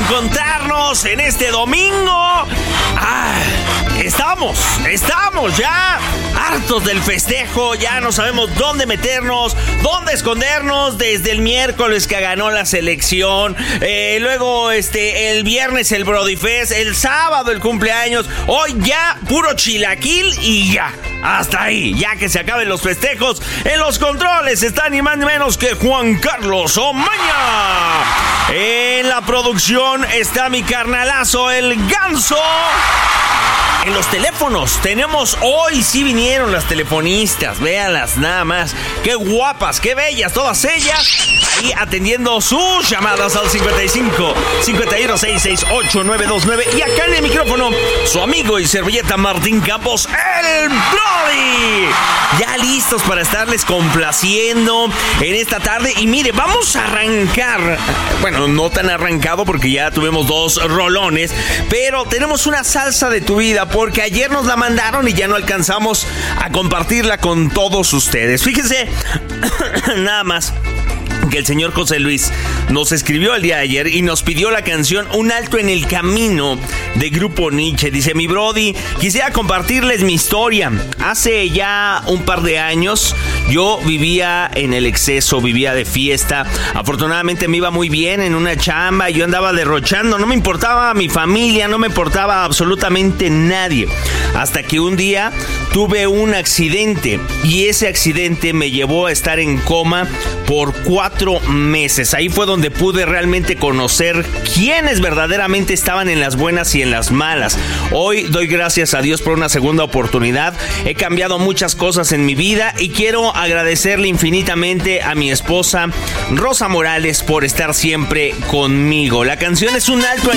reencontrarnos en este domingo. Estamos ya hartos del festejo, ya no sabemos dónde meternos, dónde escondernos desde el miércoles que ganó la selección, luego el viernes el Brody Fest, el sábado el cumpleaños, hoy ya puro chilaquil y ya. Hasta ahí, ya que se acaben los festejos. En los controles está ni más ni menos que Juan Carlos Omaña. En la producción está mi carnalazo, el Ganso. En los teléfonos tenemos, hoy sí vinieron las telefonistas, véanlas nada más, qué guapas, qué bellas, todas ellas, ahí atendiendo sus llamadas al 55 51 668 929. Y acá en el micrófono, su amigo y servilleta Martín Campos, el Brody. Ya listos para estarles complaciendo en esta tarde. Y mire, vamos a arrancar, bueno, no tan arrancado porque ya tuvimos 2 rolones, pero tenemos una salsa de tu vida, porque ayer nos la mandaron y ya no alcanzamos a compartirla con todos ustedes. Fíjense, nada más que el señor José Luis nos escribió el día de ayer y nos pidió la canción Un Alto en el Camino de Grupo Nietzsche. Dice: mi Brody, quisiera compartirles mi historia. Hace ya un par de años yo vivía en el exceso, vivía de fiesta. Afortunadamente me iba muy bien en una chamba, yo andaba derrochando, no me importaba mi familia, no me importaba absolutamente nadie. Hasta que un día tuve un accidente y ese accidente me llevó a estar en coma por 4 meses. Ahí fue donde pude realmente conocer quiénes verdaderamente estaban en las buenas y en las malas. Hoy doy gracias a Dios por una segunda oportunidad. He cambiado muchas cosas en mi vida y quiero agradecerle infinitamente a mi esposa Rosa Morales por estar siempre conmigo. La canción es Un Alto